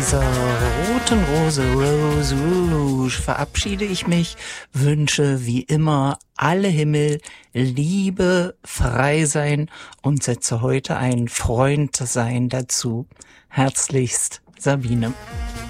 dieser roten Rose Rouge verabschiede ich mich, wünsche wie immer alle Himmel, Liebe, frei sein und setze heute ein Freund sein dazu. Herzlichst, Sabine.